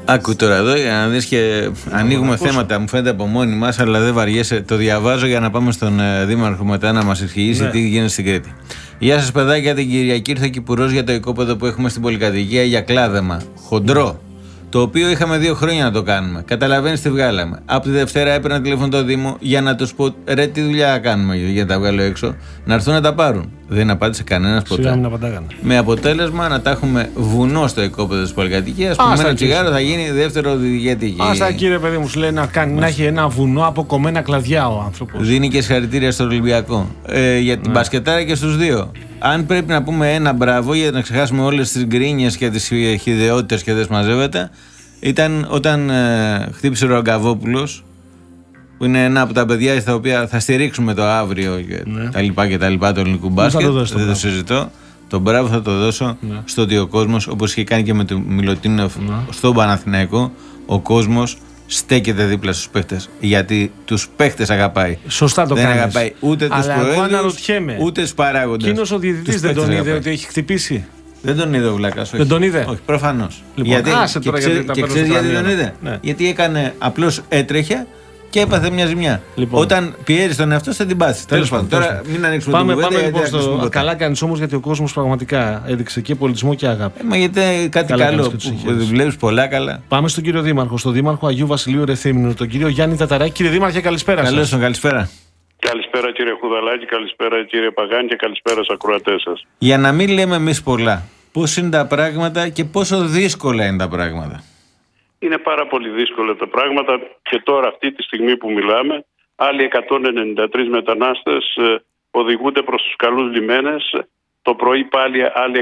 Άκου τώρα εδώ για να δεις και ανοίγουμε θέματα, μου φαίνεται από μόνοι μας, αλλά δεν βαριέσαι. Το διαβάζω για να πάμε στον Δήμαρχο μετά να μας εξηγήσει τι γίνεται στην Κρήτη. Γεια σας παιδάκια, την Κυριακή ήρθε Κυπουρός για το οικόπεδο που έχουμε στην πολυκατοικία για κλάδεμα. Χοντρό. Το οποίο είχαμε 2 χρόνια να το κάνουμε. Καταλαβαίνεις τι βγάλαμε. Από τη Δευτέρα έπαιρνα τηλέφωνο το Δήμο για να τους πω: ρε, τι δουλειά κάνουμε για να τα βγάλω έξω. Να έρθουν να τα πάρουν. Δεν απάντησε κανένας ποτέ. Με αποτέλεσμα να τα έχουμε βουνό στο οικόπεδο της πολυκατοικίας. Που με ένα τσιγάρο θα γίνει δεύτερο οδηγητική. Άστα κύριε παιδί μου, σου λέει να έχει ένα βουνό από κομμένα κλαδιά ο άνθρωπος. Δίνει και συγχαρητήρια στον Ολυμπιακό. Για την μπασκετάρα και στους δύο. Αν πρέπει να πούμε ένα μπράβο για να ξεχάσουμε όλες τις γκρίνιες και τις χυδαιότητες και δεν μαζεύεται, ήταν όταν χτύπησε ο Ρογκαβόπουλος, που είναι ένα από τα παιδιά στα οποία θα στηρίξουμε το αύριο και τα λοιπά του ελληνικού μπάσκετ. Δεν το συζητώ. Το μπράβο θα το δώσω στο ότι ο κόσμος, όπως είχε κάνει και με τον Μιλωτίνοφ στον Παναθηναϊκό, ο κόσμος στέκεται δίπλα στους παίχτες. Γιατί τους παίχτες αγαπάει. Σωστά το κάνεις. Δεν αγαπάει ούτε τους προέδρους, ούτε τους παράγοντες. Εκείνος ο διαιτητής δεν τον είδε ότι έχει χτυπήσει? Δεν τον είδε ο Βλάκας. Δεν τον είδε? Όχι, προφανώς. Λοιπόν, γιατί, και ξέρεις γιατί τον είδε? Γιατί έκανε, απλώς έτρεχε και έπαθε μια ζημιά. Λοιπόν. Όταν πιέζει τον εαυτό, θα την πάθει. Τέλος πάντων. Τώρα μην ανοίξουμε την κουβέντα. Πάμε λοιπόν στο. Καλά κάνεις όμως, γιατί ο κόσμος πραγματικά έδειξε και πολιτισμό και αγάπη. Μα γιατί κάτι καλό που βλέπεις πολλά καλά. Πάμε στον κύριο Δήμαρχο, στον Δήμαρχο Αγίου Βασιλείου Ρεθύμνου, τον κύριο Γιάννη Ταταράκη. Κύριε Δήμαρχε, καλησπέρα. Καλώς, καλησπέρα. Καλησπέρα κύριε Χουδαλάκη, καλησπέρα κύριε Παγάνη και καλησπέρα στους ακροατές σας. Για να μην λέμε εμείς πολλά, πώς είναι τα πράγματα και πόσο δύσκολα είναι τα πράγματα? Είναι πάρα πολύ δύσκολα τα πράγματα και τώρα αυτή τη στιγμή που μιλάμε, άλλοι 193 μετανάστες οδηγούνται προς τους καλούς λιμένες, το πρωί πάλι άλλοι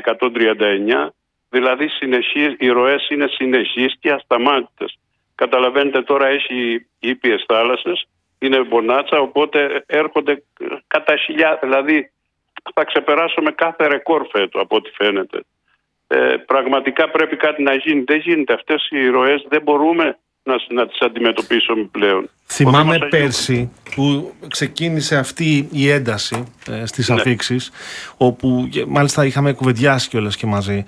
139, δηλαδή οι ροές είναι συνεχείς και ασταμάτητες. Καταλαβαίνετε, τώρα έχει ήπιες θάλασσες, είναι μπονάτσα, οπότε έρχονται κατά χιλιάδες, δηλαδή θα ξεπεράσουμε κάθε ρεκόρ φέτο από ό,τι φαίνεται. Πραγματικά πρέπει κάτι να γίνει. Δεν γίνεται. Αυτές οι ροές δεν μπορούμε να τις αντιμετωπίσουμε πλέον. Θυμάμαι πέρσι που ξεκίνησε αυτή η ένταση στις αφίξεις, όπου μάλιστα είχαμε κουβεντιάσει κιόλας και μαζί.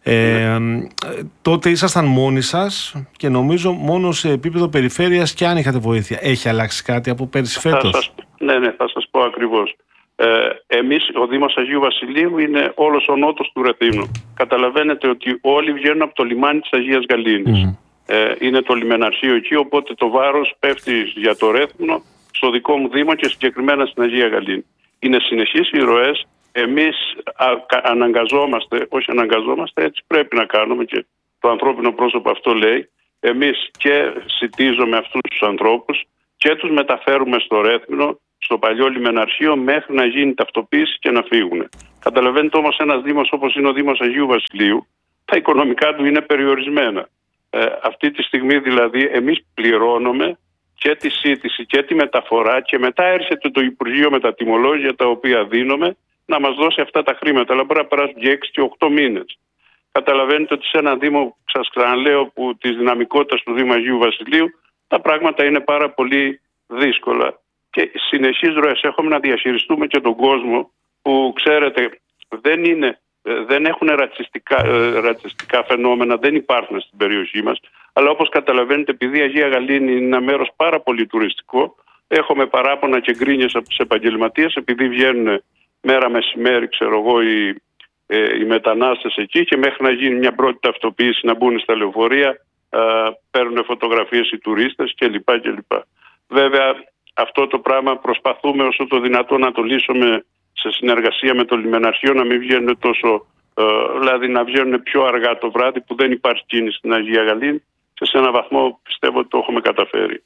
Τότε ήσασταν μόνοι σας και νομίζω μόνο σε επίπεδο περιφέρειας, και αν είχατε βοήθεια. Έχει αλλάξει κάτι από πέρσι φέτος? Ναι, θα σας πω ακριβώς. Εμείς, ο Δήμος Αγίου Βασιλείου είναι όλος ο νότος του Ρεθύμνου. Καταλαβαίνετε ότι όλοι βγαίνουν από το λιμάνι της Αγίας Γαλήνης. Είναι το λιμεναρχείο εκεί, οπότε το βάρος πέφτει για το Ρέθυμνο στο δικό μου Δήμο και συγκεκριμένα στην Αγία Γαλήνη. Είναι συνεχείς οι ροές. Εμείς αναγκαζόμαστε, έτσι πρέπει να κάνουμε και το ανθρώπινο πρόσωπο αυτό λέει. Εμείς και σιτίζουμε αυτούς τους ανθρώπους και τους μεταφέρουμε στο Ρέθυμνο, στο παλιό λιμεναρχείο, μέχρι να γίνει ταυτοποίηση και να φύγουν. Καταλαβαίνετε όμως, ένας Δήμος όπως είναι ο Δήμος Αγίου Βασιλείου, τα οικονομικά του είναι περιορισμένα. Αυτή τη στιγμή δηλαδή εμείς πληρώνουμε και τη σύντηση και τη μεταφορά και μετά έρχεται το Υπουργείο με τα τιμολόγια τα οποία δίνουμε να μας δώσει αυτά τα χρήματα. Αλλά μπορεί να περάσουν και 6 και 8 μήνες. Καταλαβαίνετε ότι σε ένα Δήμο, σας ξαναλέω, που της δυναμικότητας του Δήμου Αγίου Βασιλείου, τα πράγματα είναι πάρα πολύ δύσκολα. Και συνεχείς ροές έχουμε να διαχειριστούμε και τον κόσμο που, ξέρετε, δεν έχουν ρατσιστικά φαινόμενα, δεν υπάρχουν στην περιοχή μας. Αλλά όπως καταλαβαίνετε, επειδή η Αγία Γαλήνη είναι ένα μέρος πάρα πολύ τουριστικό, έχουμε παράπονα και γκρίνιες από τους επαγγελματίες, επειδή βγαίνουν μέρα μεσημέρι, οι μετανάστες εκεί, και μέχρι να γίνει μια πρώτη ταυτοποίηση, να μπουν στα λεωφορεία, παίρνουν φωτογραφίες οι τουρίστες κλπ. Βέβαια, αυτό το πράγμα προσπαθούμε όσο το δυνατό να το λύσουμε σε συνεργασία με το λιμεναρχείο, να μην βγαίνουν δηλαδή να βγαίνουν πιο αργά το βράδυ που δεν υπάρχει κίνηση στην Αγία Γαλήνη, και σε έναν βαθμό πιστεύω ότι το έχουμε καταφέρει.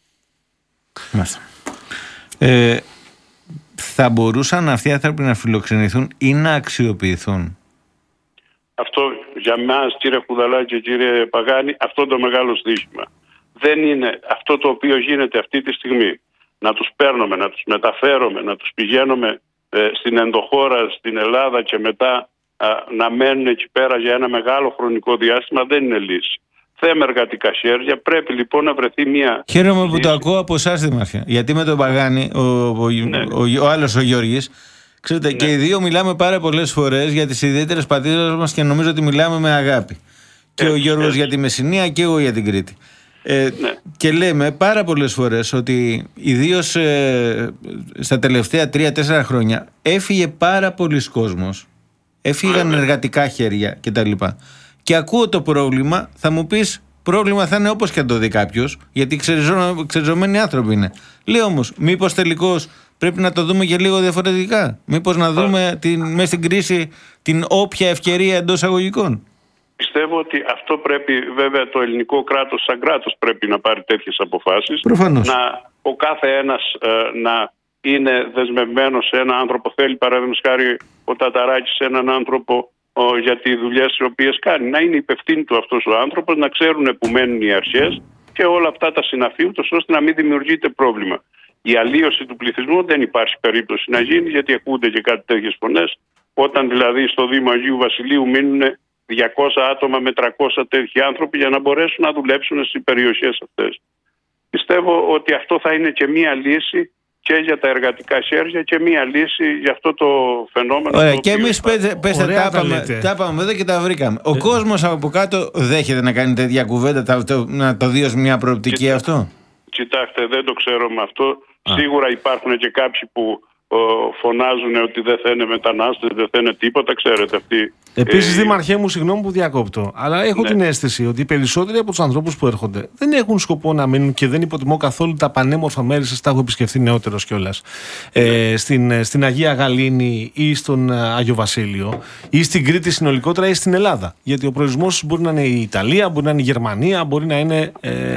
Θα μπορούσαν αυτοί οι άνθρωποι να φιλοξενηθούν ή να αξιοποιηθούν? Αυτό για μας, κύριε Χουδαλάκη και κύριε Παγάνη, αυτό είναι το μεγάλο στοίχημα. Δεν είναι αυτό το οποίο γίνεται αυτή τη στιγμή. Να τους παίρνουμε, να τους μεταφέρουμε, να τους πηγαίνουμε στην ενδοχώρα, στην Ελλάδα και μετά να μένουν εκεί πέρα για ένα μεγάλο χρονικό διάστημα, δεν είναι λύση. Θέμε εργατικά χέρια, πρέπει λοιπόν να βρεθεί μια... Χαίρομαι λύση. Που το ακούω από εσάς, Δήμαρχε, γιατί με τον Παγάνη, ο άλλος ο Γιώργης, ξέρετε, και οι δύο μιλάμε πάρα πολλές φορές για τις ιδιαίτερες πατρίδες μας και νομίζω ότι μιλάμε με αγάπη. Και ο Γιώργος για τη Μεσσηνία και εγώ για την Κρήτη. Και λέμε πάρα πολλές φορές ότι ιδίως στα τελευταία 3-4 χρόνια έφυγε πάρα πολλοί κόσμος, έφυγαν εργατικά χέρια κτλ. Και ακούω το πρόβλημα, θα μου πεις πρόβλημα θα είναι όπως και αν το δει κάποιος, γιατί ξεριζωμένοι άνθρωποι είναι. Λέω όμως, μήπως τελικώς πρέπει να το δούμε και λίγο διαφορετικά? Μήπως να δούμε μέσα στην κρίση την όποια ευκαιρία εντός αγωγικών? Πιστεύω ότι αυτό πρέπει, βέβαια, το ελληνικό κράτος σαν κράτος πρέπει να πάρει τέτοιες αποφάσεις. Προφανώς. Ο κάθε ένας να είναι δεσμευμένος σε έναν άνθρωπο. Θέλει, παραδείγματος χάρη, ο Ταταράκης σε έναν άνθρωπο για τις δουλειές τις οποίες κάνει. Να είναι υπευθύνη του αυτός ο άνθρωπος, να ξέρουν που μένουν οι αρχές και όλα αυτά τα συναφή, ούτως ώστε να μην δημιουργείται πρόβλημα. Η αλλίωση του πληθυσμού δεν υπάρχει περίπτωση να γίνει, γιατί ακούνται και κάτι τέτοιες φωνές. Όταν δηλαδή στο Δήμο Αγίου Βασιλείου μείνουν 200 άτομα με 300 τέτοιοι άνθρωποι για να μπορέσουν να δουλέψουν στις περιοχές αυτές. Πιστεύω ότι αυτό θα είναι και μία λύση και για τα εργατικά χέρια και μία λύση για αυτό το φαινόμενο. Ωραία, και εμείς τα είπαμε εδώ και τα βρήκαμε. Ο κόσμος από κάτω δέχεται να κάνει τέτοια κουβέντα, να το δει ως μια προοπτική αυτό? Κοιτάξτε, δεν το ξέρω με αυτό. Σίγουρα υπάρχουν και κάποιοι που φωνάζουν ότι δεν θα είναι μετανάστες, δεν θα είναι τίποτα, ξέρετε αυτοί. Επίσης, Δήμαρχέ μου, συγγνώμη που διακόπτω, αλλά έχω την αίσθηση ότι οι περισσότεροι από τους ανθρώπους που έρχονται δεν έχουν σκοπό να μείνουν, και δεν υποτιμώ καθόλου τα πανέμορφα μέρη σας, τα έχω επισκεφθεί νεότερος κιόλας, στην Αγία Γαλήνη ή στον Άγιο Βασίλειο ή στην Κρήτη συνολικότερα ή στην Ελλάδα. Γιατί ο προορισμός μπορεί να είναι η Ιταλία, μπορεί να είναι η Γερμανία, μπορεί να είναι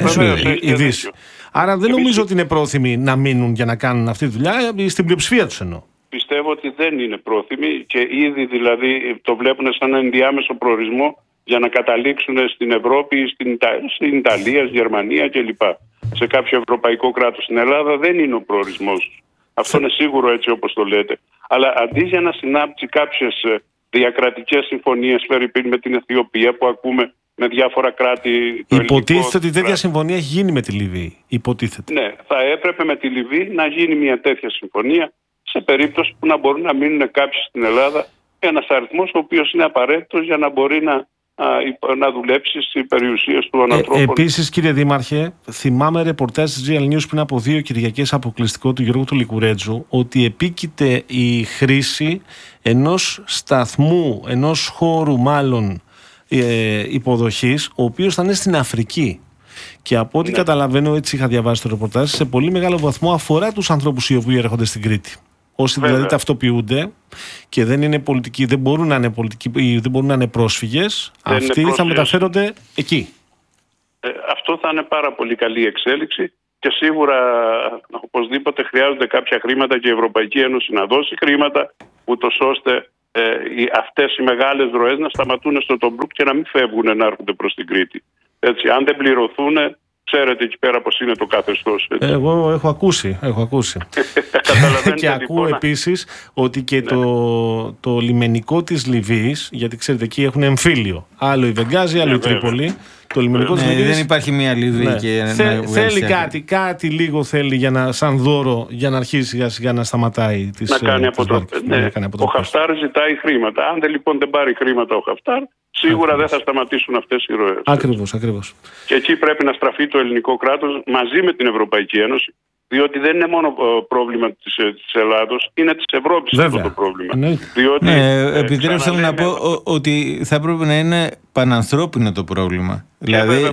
η Δύση. Άρα δεν νομίζω ότι είναι πρόθυμοι να μείνουν για να κάνουν αυτή τη δουλειά, στην πλειοψηφία τους εννοώ. Πιστεύω ότι δεν είναι πρόθυμοι και ήδη δηλαδή το βλέπουν σαν ενδιάμεσο προορισμό για να καταλήξουν στην Ευρώπη, στην Ιταλία, στη Γερμανία κλπ. Σε κάποιο ευρωπαϊκό κράτος. Στην Ελλάδα δεν είναι ο προορισμός. Αυτό είναι σίγουρο, έτσι όπως το λέτε. Αλλά αντί για να συνάψει κάποιες διακρατικές συμφωνίες, φέρει με την Αιθιοπία που ακούμε, με διάφορα κράτη. Υποτίθεται ότι τέτοια συμφωνία έχει γίνει με τη Λιβύη. Υποτίθεται. Ναι, θα έπρεπε με τη Λιβύη να γίνει μια τέτοια συμφωνία σε περίπτωση που να μπορούν να μείνουν κάποιοι στην Ελλάδα, ένας αριθμός ο οποίος είναι απαραίτητος για να μπορεί να δουλέψει στις περιουσίες του ανθρώπου. Επίσης, κύριε Δήμαρχε, θυμάμαι ρεπορτάζ της GL News πριν από 2 Κυριακές αποκλειστικό του Γιώργου του Λικουρέτζου, ότι επίκειται η χρήση ενός σταθμού, ενός χώρου μάλλον υποδοχής, ο οποίος θα είναι στην Αφρική. Και από ό,τι καταλαβαίνω, έτσι είχα διαβάσει το ρεπορτάζ, σε πολύ μεγάλο βαθμό αφορά τους ανθρώπους οι οποίοι έρχονται στην Κρήτη. Όσοι δηλαδή ταυτοποιούνται και δεν είναι πολιτικοί, δεν μπορούν να είναι πολιτικοί ή δεν μπορούν να είναι πρόσφυγες, αυτοί θα μεταφέρονται εκεί. Αυτό θα είναι πάρα πολύ καλή εξέλιξη και σίγουρα οπωσδήποτε χρειάζονται κάποια χρήματα και η Ευρωπαϊκή Ένωση να δώσει χρήματα, ούτως ώστε αυτές οι μεγάλες ροές να σταματούν στο Τομπρούκ και να μην φεύγουν να έρχονται προς την Κρήτη. Έτσι, αν δεν πληρωθούν, ξέρετε εκεί πέρα πως είναι το καθεστώς. Εγώ έχω ακούσει. Και ακούω επίσης ότι και το λιμενικό της Λιβύης, γιατί ξέρετε εκεί έχουν εμφύλιο. Άλλο η Βεγγάζη, άλλο η Τρίπολη. Το λιμενικό της Λιβύης. Δεν υπάρχει μια Λιβύη και θέλει κάτι λίγο θέλει σαν δώρο για να αρχίσει σιγά σιγά να σταματάει τις να κάνει αποτροπές. Ο Χαφτάρ ζητάει χρήματα. Αν λοιπόν δεν πάρει χρήματα ο Χαφτάρ, σίγουρα δεν θα σταματήσουν αυτές οι ροές. Ακριβώς. Και εκεί πρέπει να στραφεί το ελληνικό κράτος μαζί με την Ευρωπαϊκή Ένωση, διότι δεν είναι μόνο πρόβλημα της Ελλάδος, είναι της Ευρώπης αυτό το πρόβλημα. Επιτρέψτε μου να πω ότι θα πρέπει να είναι πανανθρώπινο το πρόβλημα. Δηλαδή,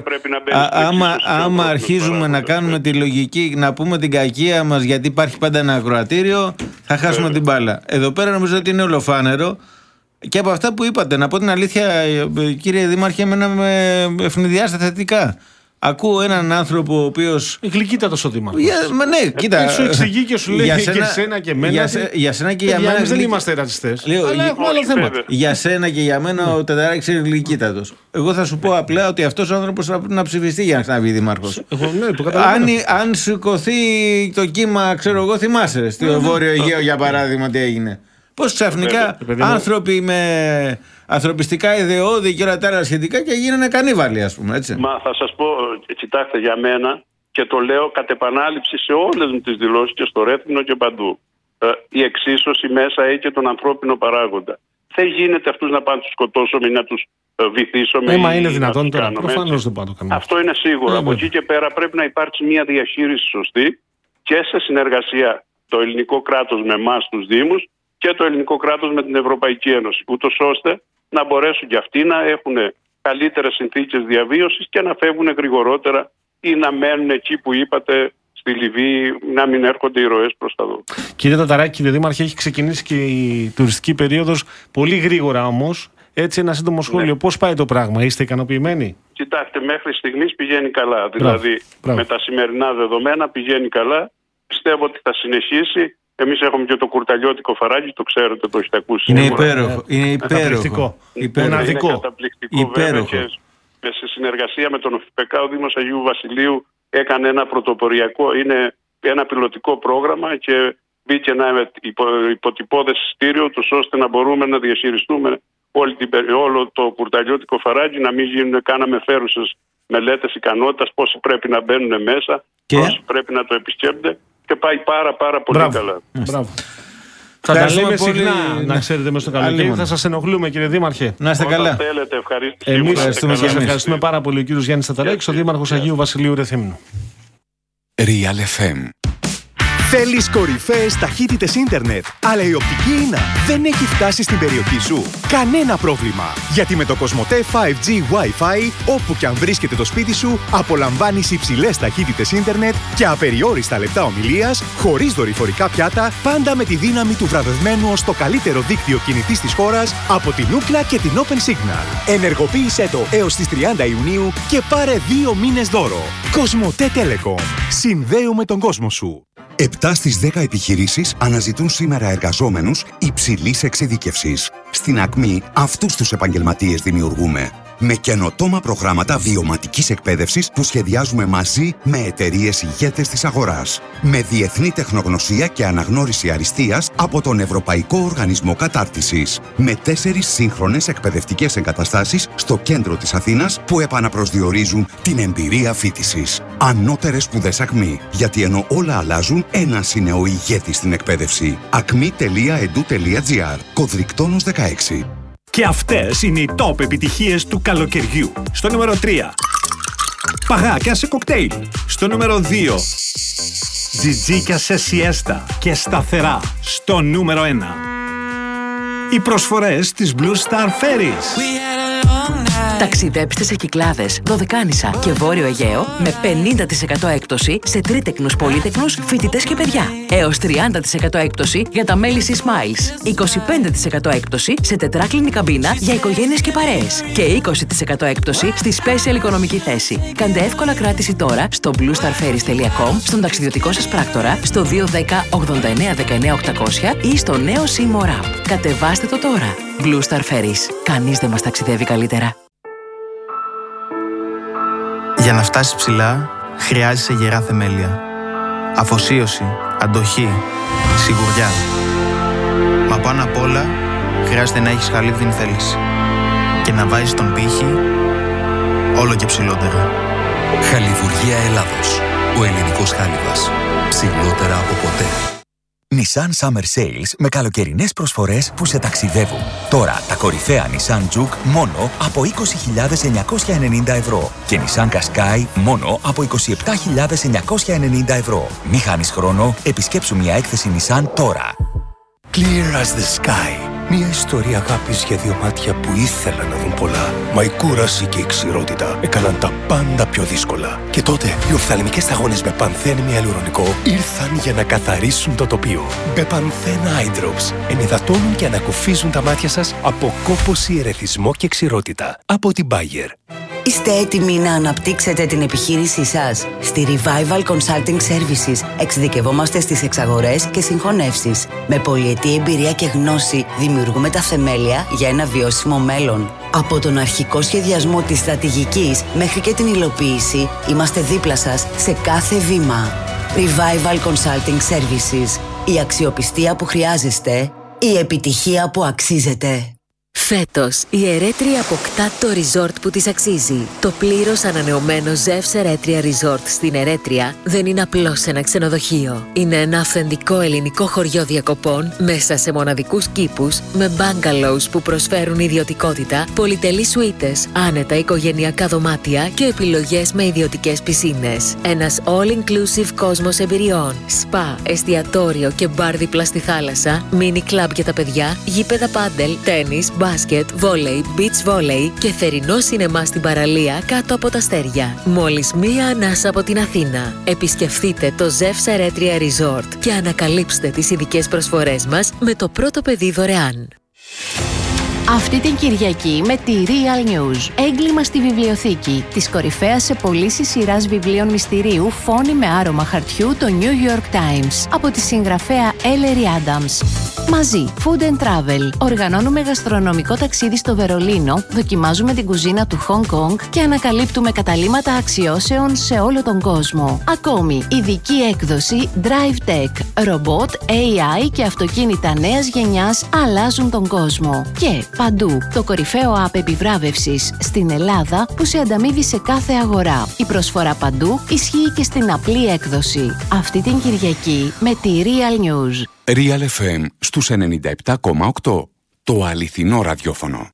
άμα αρχίζουμε να κάνουμε τη λογική, να πούμε την κακία μας γιατί υπάρχει πάντα ένα ακροατήριο, θα χάσουμε την μπάλα. Εδώ πέρα νομίζω ότι είναι ολοφάνερο. Και από αυτά που είπατε, να πω την αλήθεια, κύριε Δήμαρχε, εμένα με ευνηδιάζετε θετικά. Ακούω έναν άνθρωπο ο οποίος. Γλυκύτατος ο Δήμαρχος. Ναι, κοίτα. Σου εξηγεί και σου λέει και εσένα και εμένα. Για σένα και για μένα. Δεν είμαστε ρατσιστές. Αλλά έχουμε άλλο θέμα. Για σένα και για μένα ο Τεταράκης είναι γλυκύτατος. Εγώ θα σου πω απλά ότι αυτός ο άνθρωπος θα πρέπει να ψηφιστεί για να ξαναβγεί δήμαρχος. Αν σηκωθεί το κύμα, ξέρω εγώ, θυμάσαι στο Βόρειο Αιγαίο για παράδειγμα τι έγινε. Πώς ξαφνικά άνθρωποι με ανθρωπιστικά ιδεώδη και όλα τα άλλα σχετικά και γίνανε κανίβαλοι, ας πούμε, έτσι. Μα θα σας πω, κοιτάξτε, για μένα, και το λέω κατ' επανάληψη σε όλες μου τις δηλώσεις και στο Ρέθυμνο και παντού, η εξίσωση μέσα έχει και τον ανθρώπινο παράγοντα. Δεν γίνεται αυτούς να πάνε τους σκοτώσουμε ή να τους βυθίσουμε. Μα είναι δυνατόν τώρα? Προφανώς δεν μπορώ να το κάνουμε. Αυτό είναι σίγουρο. Από εκεί και πέρα πρέπει να υπάρξει μια διαχείριση σωστή και σε συνεργασία το ελληνικό κράτος με εμάς τους Δήμους και το ελληνικό κράτος με την Ευρωπαϊκή Ένωση, ούτως ώστε να μπορέσουν και αυτοί να έχουν καλύτερες συνθήκες διαβίωσης και να φεύγουν γρηγορότερα ή να μένουν εκεί που είπατε, στη Λιβύη, να μην έρχονται οι ροές προς τα δω. Κύριε Ταταράκη, κύριε Δήμαρχε, έχει ξεκινήσει και η τουριστική περίοδος πολύ γρήγορα όμως. Έτσι, ένα σύντομο σχόλιο. Ναι. Πώς πάει το πράγμα, είστε ικανοποιημένοι? Κοιτάξτε, μέχρι στιγμής πηγαίνει καλά. Δηλαδή, με τα σημερινά δεδομένα πηγαίνει καλά. Πιστεύω ότι θα συνεχίσει. Εμείς έχουμε και το κουρταλιώτικο φαράγγι, το ξέρετε, το έχετε ακούσει. Είναι υπέροχο. Είναι υπέροχο. Είναι καταπληκτικό. Βέβαια, και σε συνεργασία με τον ΟΦΠΚ, ο Δήμος Αγίου Βασιλείου έκανε ένα πρωτοποριακό, είναι ένα πιλωτικό πρόγραμμα και μπήκε ένα υποτυπώδες εισιτήριο, ώστε να μπορούμε να διαχειριστούμε όλο το κουρταλιώτικο φαράγγι, να μην γίνουν καν αμεφέρουσες μελέτες ικανότητας, πόσοι πρέπει να μπαίνουν μέσα, πόσοι πρέπει να το επισκέπτονται, και πάει πάρα πολύ καλά. Μπράβο. Θα τα λέμε συχνά, να ξέρετε, μέσα στο καλοκαίρι. Θα σας ενοχλούμε, κύριε Δήμαρχε. Να είστε καλά. Θέλετε, εμείς ευχαριστούμε πάρα πολύ ο κύριος Γιάννης Ταταράκης, ο Δήμαρχος Αγίου Βασιλείου Ρεθύμνου. Real FM. Θέλεις κορυφαίες ταχύτητες ίντερνετ, αλλά η οπτική ίνα δεν έχει φτάσει στην περιοχή σου? Κανένα πρόβλημα, γιατί με το Κοσμοτέ 5G Wi-Fi, όπου και αν βρίσκεται το σπίτι σου, απολαμβάνεις υψηλές ταχύτητες ίντερνετ και απεριόριστα λεπτά ομιλίας, χωρίς δορυφορικά πιάτα, πάντα με τη δύναμη του βραβευμένου ως το καλύτερο δίκτυο κινητής της χώρας από την Ookla και την Open Signal. Ενεργοποίησέ το έως τις 30 Ιουνίου και πάρε 2 μήνες δώρο. Κοσμοτέ Telecom. Συνδέουμε τον κόσμο σου. 7 στις 10 επιχειρήσεις αναζητούν σήμερα εργαζόμενους υψηλής εξειδίκευσης. Στην Ακμή αυτούς τους επαγγελματίες δημιουργούμε. Με καινοτόμα προγράμματα βιωματικής εκπαίδευσης που σχεδιάζουμε μαζί με εταιρείες ηγέτες της αγοράς. Με διεθνή τεχνογνωσία και αναγνώριση αριστείας από τον Ευρωπαϊκό Οργανισμό Κατάρτισης. Με 4 σύγχρονες εκπαιδευτικές εγκαταστάσεις στο κέντρο της Αθήνας που επαναπροσδιορίζουν την εμπειρία φοιτησης. Ανώτερες σπουδές Ακμή. Γιατί ενώ όλα αλλάζουν, ένας είναι ο ηγέτης στην εκπαίδευση. acmi.edu.gr. Κωδρικτόνος 16. Και αυτές είναι οι top επιτυχίες του καλοκαιριού. Στο νούμερο 3. Παγάκια σε κοκτέιλ. Στο νούμερο 2. Τζιτζίκια σε σιέστα και σταθερά. Στο νούμερο 1. Οι προσφορές της Blue Star Ferries. Ταξιδέψτε σε Κυκλάδες, Δωδεκάνησα και Βόρειο Αιγαίο με 50% έκπτωση σε τρίτεκνους, πολύτεκνους, φοιτητές και παιδιά. Έως 30% έκπτωση για τα μέλη C-Smiles. 25% έκπτωση σε τετράκλινη καμπίνα για οικογένειες και παρέες. Και 20% έκπτωση στη Special οικονομική θέση. Κάντε εύκολα κράτηση τώρα στο bluestarferries.com, στον ταξιδιωτικό σας πράκτορα, στο 210 89 19 800 ή στο νέο Seymour App. Κατεβάστε το τώρα. Blue Star Ferries. Κανείς δεν μας ταξιδεύει καλύτερα. Για να φτάσεις ψηλά, χρειάζεσαι γερά θεμέλια. Αφοσίωση, αντοχή, σιγουριά. Μα πάνω απ' όλα, χρειάζεται να έχεις χαλίβδινη θέληση. Και να βάζεις τον πύχη όλο και ψηλότερα. Χαλιβουργία Ελλάδος. Ο ελληνικός χάλιβας. Ψηλότερα από ποτέ. Nissan Summer Sales με καλοκαιρινές προσφορές που σε ταξιδεύουν. Τώρα τα κορυφαία Nissan Juke μόνο από 20.990 ευρώ και Nissan Qashqai μόνο από 27.990 ευρώ. Μη χάνεις χρόνο, επισκέψου μια έκθεση Nissan τώρα. Clear as the sky. Μια ιστορία αγάπης για 2 μάτια που ήθελαν να δουν πολλά. Μα η κούραση και η ξηρότητα έκαναν τα πάντα πιο δύσκολα. Και τότε οι οφθαλμικές σταγόνες με πανθένη ιαλουρονικό ήρθαν για να καθαρίσουν το τοπίο. Μπεπανθέν Eye Drops ενυδατώνουν και ανακουφίζουν τα μάτια σας από κόπωση, ερεθισμό και ξηρότητα. Από την Bayer. Είστε έτοιμοι να αναπτύξετε την επιχείρησή σας? Στη Revival Consulting Services εξειδικευόμαστε στις εξαγορές και συγχωνεύσεις. Με πολυετή εμπειρία και γνώση δημιουργούμε τα θεμέλια για ένα βιώσιμο μέλλον. Από τον αρχικό σχεδιασμό της στρατηγικής μέχρι και την υλοποίηση, είμαστε δίπλα σας σε κάθε βήμα. Revival Consulting Services. Η αξιοπιστία που χρειάζεστε, η επιτυχία που αξίζετε. Φέτος, η Ερέτρια αποκτά το resort που της αξίζει. Το πλήρως ανανεωμένο Ζεύς Ερέτρια Resort στην Ερέτρια δεν είναι απλώς ένα ξενοδοχείο. Είναι ένα αυθεντικό ελληνικό χωριό διακοπών μέσα σε μοναδικούς κήπους με bungalows που προσφέρουν ιδιωτικότητα, πολυτελείς σουίτες, άνετα οικογενειακά δωμάτια και επιλογές με ιδιωτικές πισίνες. Ένας all-inclusive κόσμος εμπειριών. Σπα, εστιατόριο και μπαρ δίπλα στη θάλασσα, mini club για τα παιδιά, γήπεδα πάντελ, τένις, μπάσκετ, βόλεϊ, beach volley και θερινό σινεμά στην παραλία κάτω από τα αστέρια. Μόλις μία ανάσα από την Αθήνα. Επισκεφτείτε το Ζεύς Ερέτρια Resort και ανακαλύψτε τις ειδικές προσφορές μας με το πρώτο παιδί δωρεάν. Αυτή την Κυριακή με τη Real News. Έγκλημα στη βιβλιοθήκη. Της κορυφαίας σε πωλήσεις σειράς βιβλίων μυστηρίου Φόνη με άρωμα χαρτιού, το New York Times. Από τη συγγραφέα Ellery Adams. Μαζί, Food and Travel. Οργανώνουμε γαστρονομικό ταξίδι στο Βερολίνο, δοκιμάζουμε την κουζίνα του Hong Kong και ανακαλύπτουμε καταλύματα αξιώσεων σε όλο τον κόσμο. Ακόμη, ειδική έκδοση Drive Tech. Ρομπότ, AI και αυτοκίνητα νέας γενιάς αλλάζουν τον κόσμο. Και παντού, το κορυφαίο app επιβράβευσης στην Ελλάδα που σε ανταμείβει σε κάθε αγορά. Η προσφορά παντού ισχύει και στην απλή έκδοση. Αυτή την Κυριακή με τη Real News. Real FM στους 97,8. Το αληθινό ραδιόφωνο.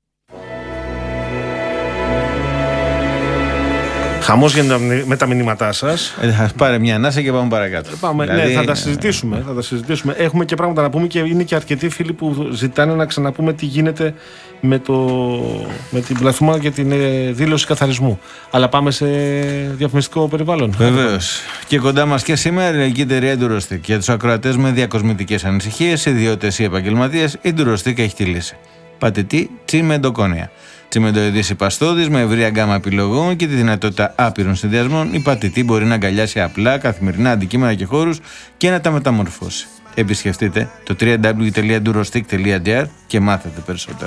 Χαμός γίνεται με τα μηνύματά σας. Θα πάρε μια ανάσα και πάμε παρακάτω. Δηλαδή, ναι, θα τα συζητήσουμε. Έχουμε και πράγματα να πούμε και είναι και αρκετοί φίλοι που ζητάνε να ξαναπούμε τι γίνεται με την πλατφόρμα για την δήλωση καθαρισμού. Αλλά πάμε σε διαφημιστικό περιβάλλον. Βεβαίως. Και κοντά μας και σήμερα η ελληνική εταιρεία Durostic. Για τους ακροατές με διακοσμητικές ανησυχίες, ιδιώτες ή επαγγελματίες, η Durostic έχει τη λύση. Πατητή τσιμεντοκόνια. Τσιμεντοειδής υπαστόδης με ευρία γκάμα επιλογών και τη δυνατότητα άπειρων συνδυασμών, η πατητή μπορεί να αγκαλιάσει απλά καθημερινά αντικείμενα και χώρους και να τα μεταμορφώσει. Επισκεφτείτε το www.durostic.gr και μάθετε περισσότερα.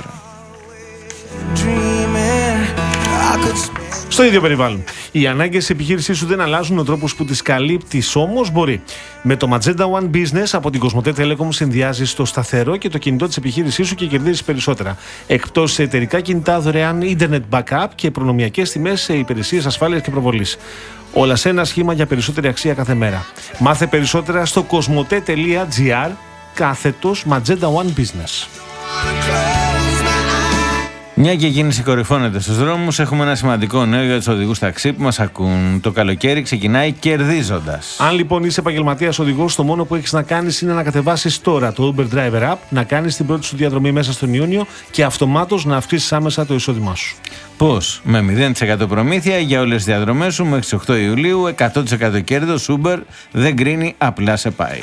Στο ίδιο περιβάλλον. Οι ανάγκες της επιχείρησής σου δεν αλλάζουν, ο τρόπος που τις καλύπτεις όμως μπορεί. Με το Magenta One Business από την Κοσμοτέ Telecom συνδυάζεις το σταθερό και το κινητό της επιχείρησής σου και κερδίζεις περισσότερα. Εκπτώσεις σε εταιρικά κινητά, δωρεάν Internet Backup και προνομιακές τιμές σε υπηρεσίες ασφάλειας και προβολής. Όλα σε ένα σχήμα για περισσότερη αξία κάθε μέρα. Μάθε περισσότερα στο κοσμοτέ.gr /Magenta One Business. Μια και η κίνηση κορυφώνεται στους δρόμους, έχουμε ένα σημαντικό νέο για τους οδηγούς ταξί που μας ακούν. Το καλοκαίρι ξεκινάει κερδίζοντας. Αν λοιπόν είσαι επαγγελματίας οδηγός, το μόνο που έχεις να κάνεις είναι να κατεβάσεις τώρα το Uber Driver App, να κάνεις την πρώτη σου διαδρομή μέσα στον Ιούνιο και αυτομάτως να αυξήσεις άμεσα το εισόδημά σου. Πώς? Με 0% προμήθεια για όλες τις διαδρομές σου μέχρι τις 8 Ιουλίου, 100% κέρδος. Uber δεν κρίνει, απλά σε πάει.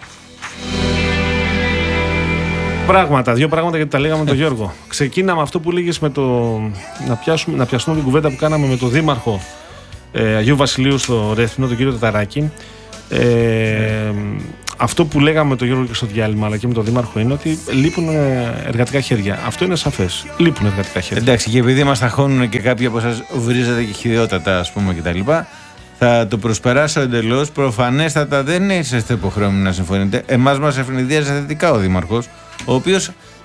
Δύο πράγματα γιατί τα λέγαμε με τον Γιώργο. Ξεκίναμε αυτό που λέγες με το. Να πιάσουμε την κουβέντα που κάναμε με τον Δήμαρχο Αγίου Βασιλείου στο Ρέθινο, τον κύριο Ταταράκη. Αυτό που λέγαμε με τον Γιώργο και στο διάλειμμα, αλλά και με τον Δήμαρχο, είναι ότι λείπουν εργατικά χέρια. Αυτό είναι σαφές. Λείπουν εργατικά χέρια. Εντάξει, και επειδή μας ταχώνουν και κάποιοι από εσάς βρίζετε και χειδιότατα, ας πούμε, κτλ., θα το προσπεράσω εντελώς. Προφανέστατα δεν είσαστε υποχρεωμένοι να συμφωνείτε. Εμάς μας ευνηδίασε θετικά ο Δήμαρχος, ο οποίος